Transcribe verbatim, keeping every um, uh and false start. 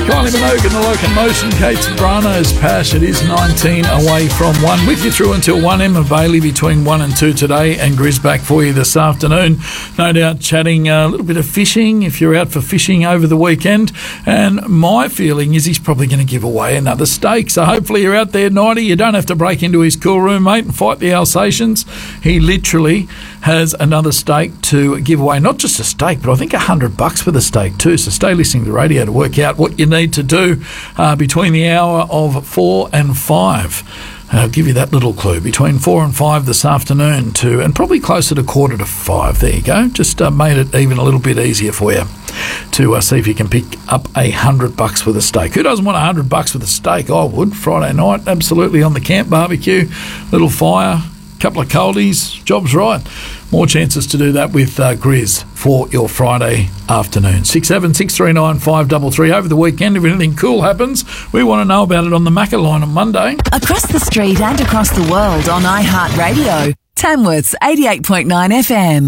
Kylie Minogue and the Locomotion, Kate Sobrano's Pash. It is nineteen away from one. With you through until one. Emma Bailey between one and two today, and Grizz back for you this afternoon. No doubt chatting a little bit of fishing if you're out for fishing over the weekend. And my feeling is he's probably going to give away another steak. So hopefully you're out there, Nighty. You don't have to break into his cool room, mate, and fight the Alsatians. He literally has another steak to give away. Not just a steak, but I think a hundred bucks for the steak too. So stay listening to the radio to work out what you need to do uh, between the hour of four and five. I'll give you that little clue. Between four and five this afternoon to, and probably closer to quarter to five. There you go. Just uh, made it even a little bit easier for you to uh, see if you can pick up a hundred bucks for the steak. Who doesn't want a hundred bucks for the steak? I would. Friday night, absolutely on the camp barbecue, little fire, couple of coldies, job's right. More chances to do that with uh, Grizz for your Friday afternoon. six seven six three nine five three three. Over the weekend, if anything cool happens, we want to know about it on the Macca line on Monday. Across the street and across the world on iHeartRadio. Tamworth's eighty-eight point nine F M.